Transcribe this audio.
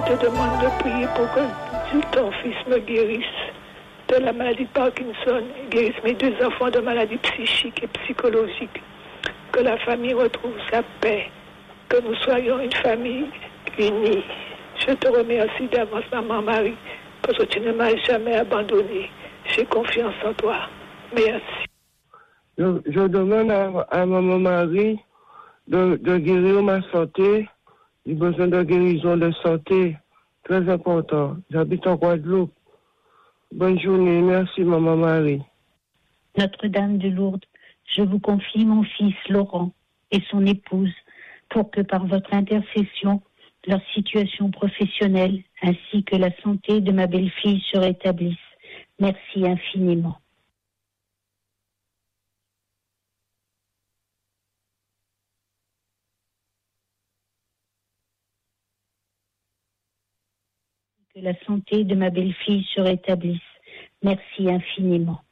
te demande de prier pour que ton fils me guérisse de la maladie de Parkinson, guérisse mes 2 enfants de maladies psychiques et psychologiques, que la famille retrouve sa paix, que nous soyons une famille unie. Je te remercie d'avance, Maman Marie, parce que tu ne m'as jamais abandonné. J'ai confiance en toi. Merci. Je demande à Maman Marie de guérir ma santé. J'ai besoin de guérison de santé. Très important. J'habite en Guadeloupe. Bonne journée. Merci, Maman Marie. Notre-Dame de Lourdes, je vous confie mon fils Laurent et son épouse pour que par votre intercession, leur situation professionnelle ainsi que la santé de ma belle-fille se rétablissent. Merci infiniment. Que la santé de ma belle-fille se rétablisse. Merci infiniment.